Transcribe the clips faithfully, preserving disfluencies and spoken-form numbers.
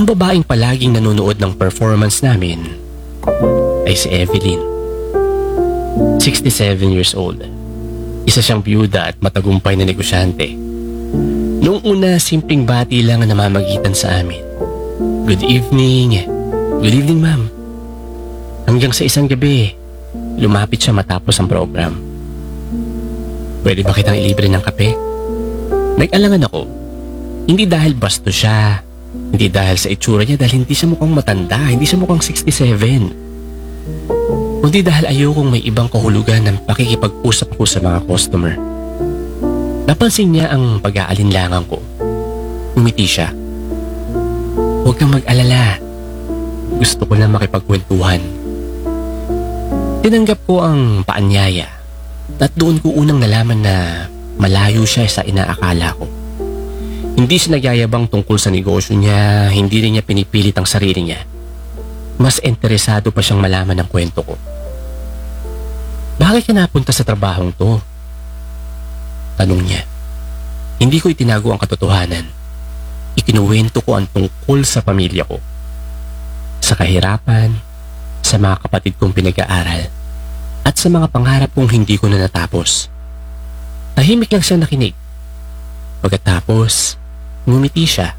babaeng palaging nanonood ng performance namin ay si Evelyn. sixty-seven years old. Isa siyang byuda at matagumpay na negosyante. Noong una, simpleng bati lang ang namamagitan sa amin. Good evening. Good evening, ma'am. Hanggang sa isang gabi, lumapit siya matapos ang program. Pwede ba kitang ilibre ng kape? Nag-alangan ako. Hindi dahil basto siya. Hindi dahil sa itsura niya, dahil hindi siya mukhang matanda. Hindi siya mukhang sixty-seven. Kundi dahil ayokong may ibang kahulugan ng pakikipag-usap ko sa mga customer. Napansin niya ang pag-aalinlangan ko. Umiti siya. Huwag kang mag-alala. Gusto ko lang makipagkwentuhan. Tinanggap ko ang paanyaya at doon ko unang nalaman na malayo siya sa inaakala ko. Hindi siya nagyayabang tungkol sa negosyo niya, hindi rin niya pinipilit ang sarili niya. Mas interesado pa siyang malaman ang kwento ko. Bakit ka napunta sa trabahong to? Tanong niya. Hindi ko itinago ang katotohanan. Ikinuwento ko ang tungkol sa pamilya ko. Sa kahirapan, sa mga kapatid kong pinag-aaral, at sa mga pangarap kong hindi ko na natapos. Tahimik lang siya nakinig. Pagkatapos, ngumiti siya.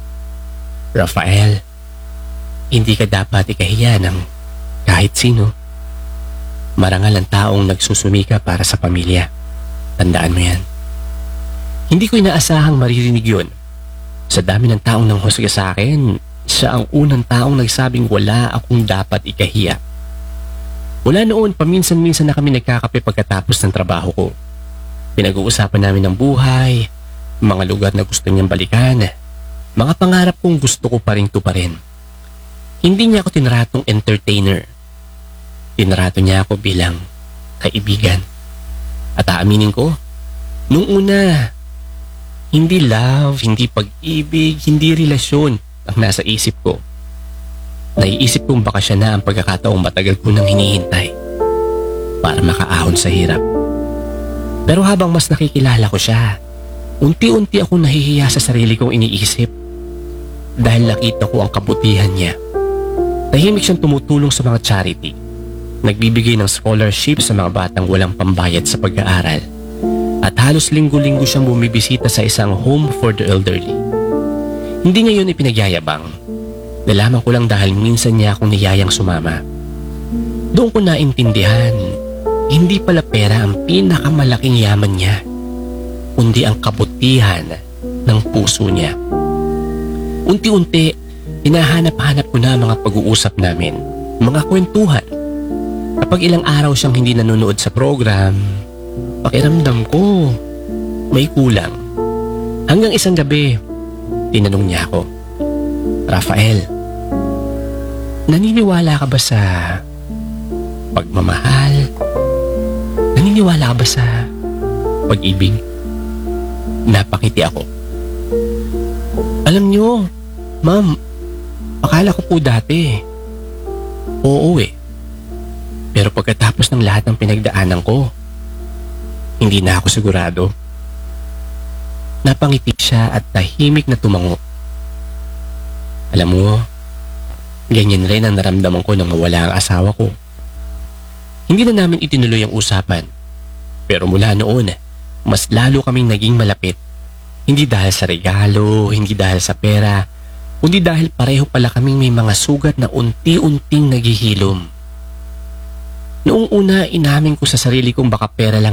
Rafael, hindi ka dapat ikahiya ng kahit sino. Marangal ang taong nagsusumika para sa pamilya. Tandaan mo yan. Hindi ko inaasahang maririnig yun. Sa dami ng taong nanghusga sa akin, siya ang unang taong nagsabing wala akong dapat ikahiya. Mula noon, paminsan-minsan na kami nagkakape pagkatapos ng trabaho ko. Pinag-uusapan namin ng buhay, mga lugar na gusto niyang balikan, mga pangarap kong gusto ko pa rin tuparin. Hindi niya ako tinaratong entertainer. Tinarato niya ako bilang kaibigan. At aaminin ko, nung una, hindi love, hindi pag-ibig, hindi relasyon ang nasa isip ko. Naiisip kong baka siya na ang pagkakataong matagal ko nang hinihintay para makaahon sa hirap. Pero habang mas nakikilala ko siya, unti-unti akong nahihiya sa sarili kong iniisip dahil nakita ko ang kabutihan niya. Tahimik siyang tumutulong sa mga charity, nagbibigay ng scholarship sa mga batang walang pambayad sa pag-aaral, at halos linggo-linggo siyang bumibisita sa isang home for the elderly. Hindi niya yun ipinagyayabang. Nalaman ko lang dahil minsan niya akong niyayang sumama. Doon ko naintindihan, hindi pala pera ang pinakamalaking yaman niya, kundi ang kabutihan ng puso niya. Unti-unti, hinahanap-hanap ko na mga pag-uusap namin, mga kwentuhan. Kapag ilang araw siyang hindi nanonood sa program, pakiramdam ko may kulang. Hanggang isang gabi, tinanong niya ako, Rafael, naniniwala ka ba sa pagmamahal? Naniniwala ka ba sa pag-ibig? Napakiti ako. Alam niyo, ma'am, akala ko po dati, oo eh. Pero pagkatapos ng lahat ng pinagdaanan ko, hindi na ako sigurado. Napangiti siya at tahimik na tumango. Alam mo, ganyan rin ang naramdaman ko nang mawala ang asawa ko. Hindi na namin itinuloy ang usapan. Pero mula noon, mas lalo kaming naging malapit. Hindi dahil sa regalo, hindi dahil sa pera, kundi dahil pareho pala kaming may mga sugat na unti-unting naghihilom. Noong una, inamin ko sa sarili kong baka pera lang